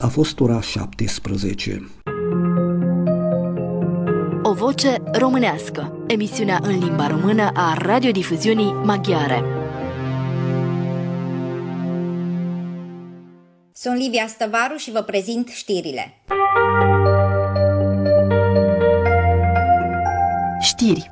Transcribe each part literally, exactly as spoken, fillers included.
A fost ora șaptesprezece. O voce românească, emisiunea în limba română a radiodifuziunii maghiare. Sunt Livia Stăvaru și vă prezint știrile. Știri.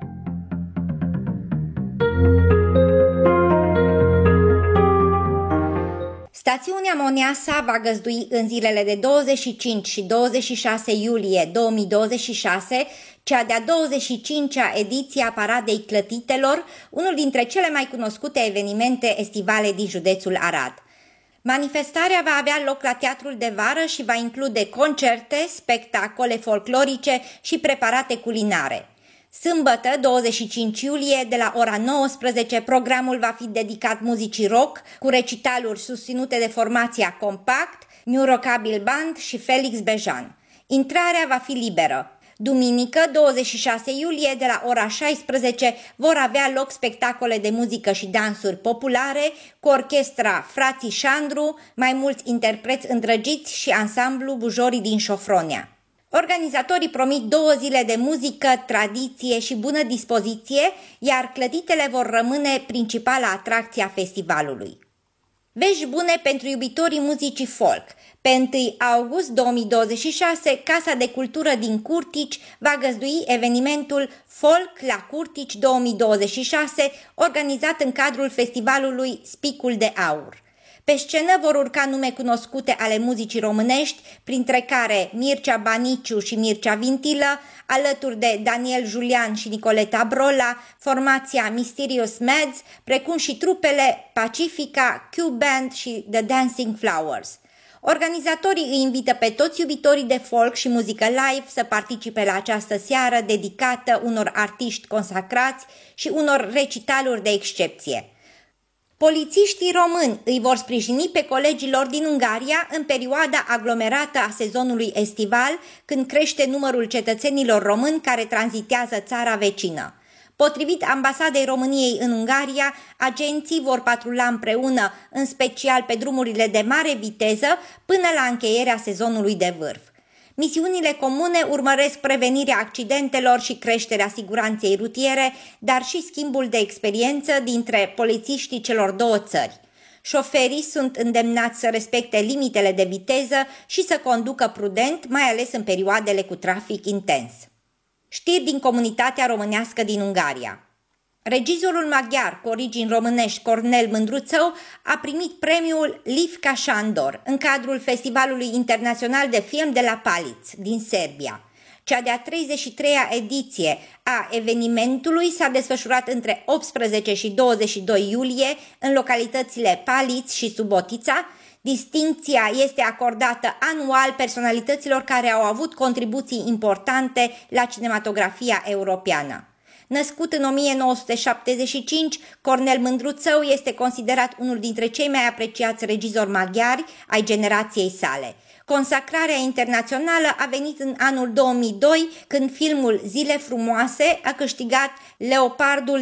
Stațiunea Moneasa va găzdui în zilele de douăzeci și cinci și douăzeci și șase iulie două mii douăzeci și șase cea de-a douăzeci și cincea ediție a Paradei Clătitelor, unul dintre cele mai cunoscute evenimente estivale din județul Arad. Manifestarea va avea loc la Teatrul de Vară și va include concerte, spectacole folclorice și preparate culinare. Sâmbătă, douăzeci și cinci iulie, de la ora nouăsprezece, programul va fi dedicat muzicii rock, cu recitaluri susținute de formația Compact, New Rockabil Band și Felix Bejan. Intrarea va fi liberă. Duminică, douăzeci și șase iulie, de la ora șaisprezece, vor avea loc spectacole de muzică și dansuri populare, cu orchestra Frații Șandru, mai mulți interpreți îndrăgiți și ansamblu Bujorii din Șofronia. Organizatorii promit două zile de muzică, tradiție și bună dispoziție, iar clăditele vor rămâne principala atracție a festivalului. Vești bune pentru iubitorii muzicii folk. Pe întâi august două mii douăzeci și șase, Casa de Cultură din Curtici va găzdui evenimentul Folk la Curtici două mii douăzeci și șase, organizat în cadrul festivalului Spicul de Aur. Pe scenă vor urca nume cunoscute ale muzicii românești, printre care Mircea Baniciu și Mircea Vintilă, alături de Daniel Julian și Nicoleta Brola, formația Mysterious Mads, precum și trupele Pacifica, Q-Band și The Dancing Flowers. Organizatorii îi invită pe toți iubitorii de folk și muzică live să participe la această seară dedicată unor artiști consacrați și unor recitaluri de excepție. Polițiștii români îi vor sprijini pe colegii lor din Ungaria în perioada aglomerată a sezonului estival, când crește numărul cetățenilor români care tranzitează țara vecină. Potrivit Ambasadei României în Ungaria, agenții vor patrula împreună, în special pe drumurile de mare viteză, până la încheierea sezonului de vârf. Misiunile comune urmăresc prevenirea accidentelor și creșterea siguranței rutiere, dar și schimbul de experiență dintre polițiștii celor două țări. Șoferii sunt îndemnați să respecte limitele de viteză și să conducă prudent, mai ales în perioadele cu trafic intens. Știri din comunitatea românească din Ungaria. Regizorul maghiar cu origini românești Cornel Mândruțău a primit premiul Livka Sándor în cadrul Festivalului Internațional de Film de la Paliț din Serbia. Cea de-a treizeci și treia ediție a evenimentului s-a desfășurat între optsprezece și douăzeci și doi iulie în localitățile Paliț și Subotica. Distincția este acordată anual personalităților care au avut contribuții importante la cinematografia europeană. Născut în o mie nouă sute șaptezeci și cinci, Cornel Mândruțău este considerat unul dintre cei mai apreciați regizori maghiari ai generației sale. Consacrarea internațională a venit în anul două mii doi, când filmul Zile frumoase a câștigat Leopardul